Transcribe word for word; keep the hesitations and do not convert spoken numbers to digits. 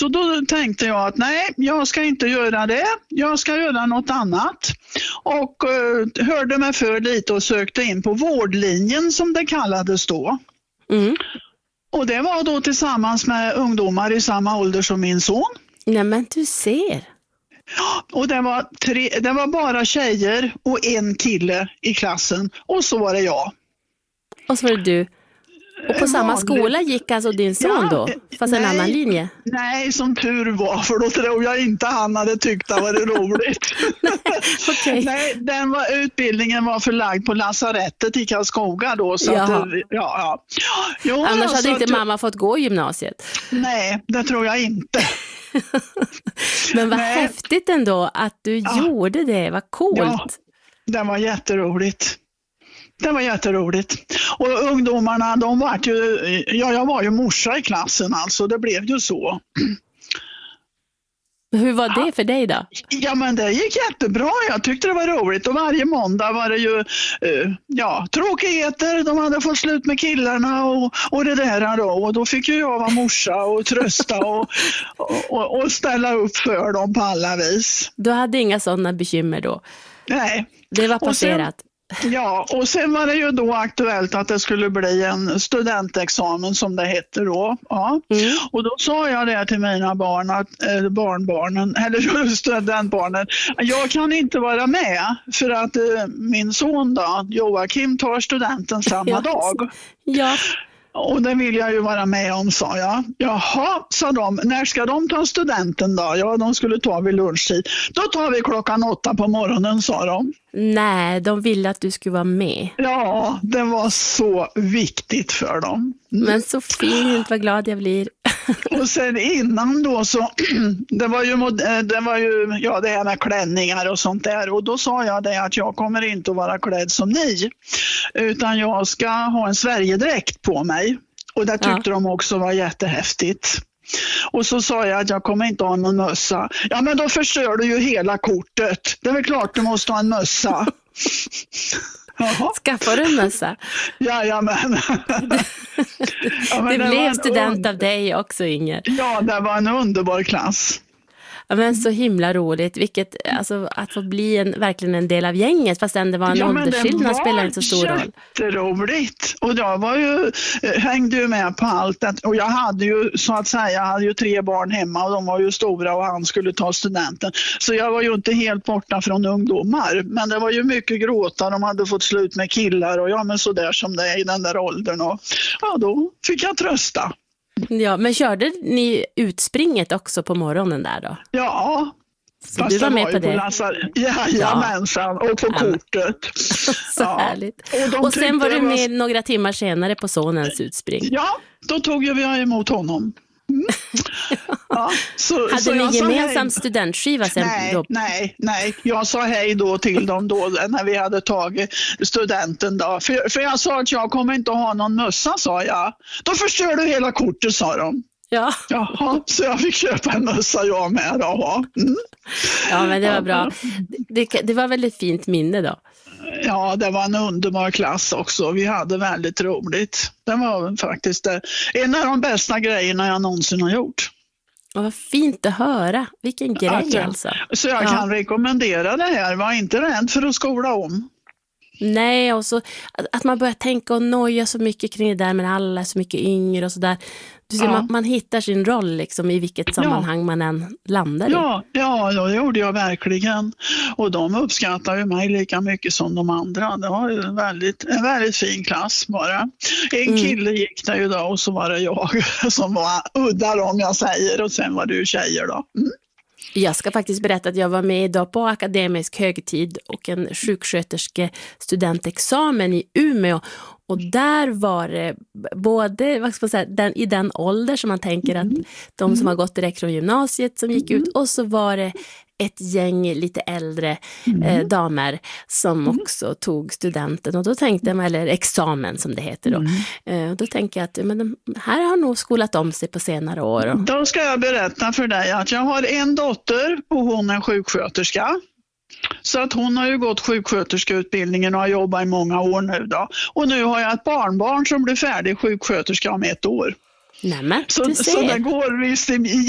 Så då tänkte jag att nej, jag ska inte göra det. Jag ska göra något annat. Och uh, hörde mig för lite och sökte in på vårdlinjen som det kallades då. Mm. Och det var då tillsammans med ungdomar i samma ålder som min son. Nej, men du ser. Och det var, tre, det var bara tjejer och en kille i klassen. Och så var det jag. Och så var det du. Och på samma skola gick alltså din son Ja, då? Fast en nej, annan linje? Nej, som tur var. För då tror jag inte han hade tyckt det var roligt. Okay. Nej, den var, utbildningen var förlagd på lasarettet i Karlskoga då. Så att, ja, ja. Jo, annars alltså, hade inte du, mamma fått gå i gymnasiet. Nej, det tror jag inte. Men vad nej. häftigt ändå att du ja. gjorde det. Vad coolt. Ja, det var jätteroligt. Det var jätteroligt. Och ungdomarna, de var ju, ja, jag var ju morsa i klassen alltså, det blev ju så. Hur var det för dig då? Ja, men det gick jättebra. Jag tyckte det var roligt. Och varje måndag var det ju uh, ja, tråkigheter. De hade fått slut med killarna och, och det där då. Och då fick ju jag vara morsa och trösta och, och, och ställa upp för dem på alla vis. Du hade inga sådana bekymmer då? Nej. Det var passerat? Ja, och sen var det ju då aktuellt att det skulle bli en studentexamen som det heter då. Ja. Mm. Och då sa jag det till mina barn, att, äh, barnbarnen, eller studentbarnen, jag kan inte vara med för att äh, min son då, Joakim, tar studenten samma ja. dag. Ja. Och det vill jag ju vara med om, sa jag. Jaha, sa de. När ska de ta studenten då? Ja, de skulle ta vid lunchtid. Då tar vi klockan åtta på morgonen, sa de. Nej, de ville att du skulle vara med. Ja, det var så viktigt för dem. Mm. Men så fint, vad glad jag blir. Och sen innan då så, det var ju, det var ju ja, det här med klänningar och sånt där. Och då sa jag det att jag kommer inte att vara klädd som ni. Utan jag ska ha en Sverigedräkt på mig. Och det tyckte ja. de också var jättehäftigt. Och så sa jag att jag kommer inte ha någon mössa. Ja, men då förstör du ju hela kortet. Det är väl klart du måste ha en mössa. Jaha. Skaffar du en mössa? Jajamän. Ja, det, det blev student und- av dig också, Inger. Ja, det var en underbar klass. Ja, men så himla roligt. Vilket, alltså, att få bli en, verkligen en del av gänget, fast ändå var en ja, åldersskillnad spelar inte så stor roll. Jätteroligt. Och jag var ju, hängde ju med på allt. Och jag hade ju, så att säga, jag hade ju tre barn hemma och de var ju stora och han skulle ta studenten. Så jag var ju inte helt borta från ungdomar. Men det var ju mycket gråta, de hade fått slut med killar och ja, men så där som det är i den där åldern. Och ja, då fick jag trösta. Ja, men körde ni utspringet också på morgonen där då? Ja. Så du var med var på det? På Jajamensan, ja. Och på ja. kortet. Så ja. härligt. Och, och sen var du med var... några timmar senare på sonens utspring. Ja, då tog jag emot honom. Mm. Ja, så, hade så ni gemensam hej... studentskiva sen? Nej, då? nej, nej. Jag sa hej då till dem då när vi hade tagit studenten då. För, för jag sa att jag kommer inte att ha någon mössa, sa jag. Då förstör du hela kortet, sa de. Ja. Jaha, så jag fick köpa en mössa jag med då. Mm. Ja, men det var bra. Det, det var väldigt fint minne då. Ja, det var en underbar klass också. Vi hade väldigt roligt. Det var faktiskt en av de bästa grejerna jag någonsin har gjort. Och vad fint att höra. Vilken grej att, alltså. Så jag ja. kan rekommendera det här. Var inte rädd för att skola om. Nej, och så att, att man börjar tänka och noja så mycket kring det där med alla så mycket yngre och sådär. Du ser, ja. man, man hittar sin roll liksom i vilket sammanhang ja. man än landar i. Ja, ja, det gjorde jag verkligen. Och de uppskattar ju mig lika mycket som de andra. Det var ju väldigt, en väldigt fin klass bara. En mm. kille gick där ju då och så var det jag som var udda om jag säger. Och sen var det ju tjejer då. Mm. Jag ska faktiskt berätta att jag var med idag på akademisk högtid och en sjuksköterske studentexamen i Umeå. Och där var det både vad ska man säga, den, i den ålder som man tänker att de som har gått direkt från gymnasiet som gick ut. Och så var det ett gäng lite äldre eh, damer som också tog studenten. Och då tänkte man, eller examen som det heter då. Mm. Eh, då tänker jag att men de här har nog skolat om sig på senare år. Då ska jag berätta för dig att jag har en dotter och hon är sjuksköterska. Så att hon har ju gått sjuksköterskeutbildningen och har jobbat i många år nu då. Och nu har jag ett barnbarn som blir färdig sjuksköterska om ett år. Nämen, så, så det går visst i